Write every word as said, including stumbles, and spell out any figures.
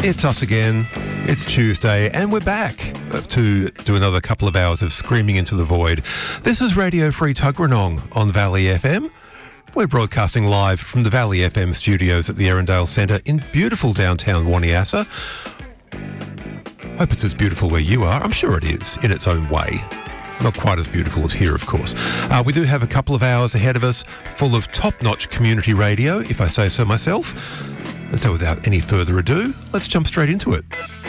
It's us again. It's Tuesday and we're back to do another couple of hours of screaming into the void. This is Radio Free Tuggeranong on Valley F M. We're broadcasting live from the Valley F M studios at the Erindale Centre in beautiful downtown Waniassa. Hope it's as beautiful where you are. I'm sure it is in its own way. Not quite as beautiful as here, of course. Uh, we do have a couple of hours ahead of us full of top-notch community radio, if I say so myself. And so without any further ado, let's jump straight into it.